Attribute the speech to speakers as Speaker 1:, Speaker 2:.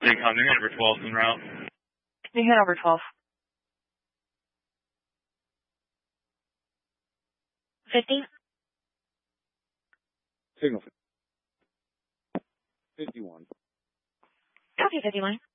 Speaker 1: Big Con, New Hanover 12 en route.
Speaker 2: New Hanover 12. 50.
Speaker 3: Signal 51.
Speaker 2: Copy 51.